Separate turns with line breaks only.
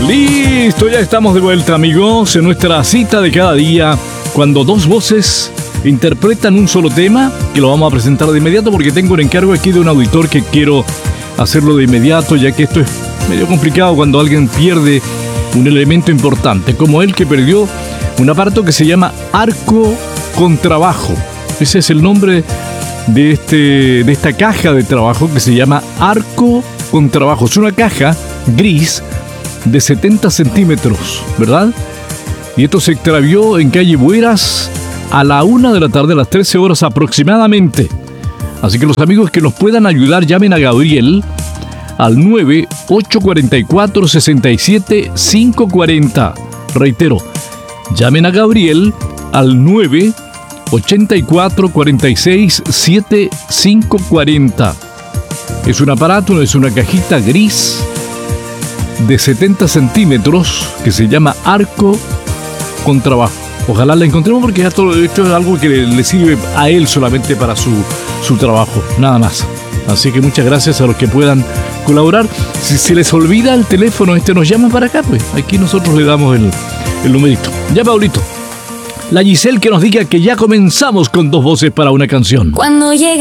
Listo, ya estamos de vuelta, amigos, en nuestra cita de cada día, cuando dos voces interpretan un solo tema, que lo vamos a presentar de inmediato porque tengo un encargo aquí de un auditor que quiero hacerlo de inmediato, ya que esto es medio complicado cuando alguien pierde un elemento importante, como él que perdió un aparato que se llama arco contrabajo. Ese es el nombre de esta caja de trabajo que se llama arco contrabajo. Es una caja gris de 70 centímetros, ¿verdad? Y esto se extravió en calle Bueras a la 1 de la tarde, a las 13 horas aproximadamente. Así que los amigos que nos puedan ayudar, llamen a Gabriel al 9-844-67-540. Reitero, llamen a Gabriel al 9-844-46-7540. Es un aparato, es una cajita gris de 70 centímetros que se llama arco contrabajo. Ojalá la encontremos porque esto es algo que le sirve a él solamente para su trabajo, nada más. Así que muchas gracias a los que puedan colaborar. Si se les olvida el teléfono, nos llaman para acá, pues aquí nosotros le damos el numerito. Ya, Paulito, la Giselle que nos diga que ya comenzamos con dos voces para una canción.
Cuando llega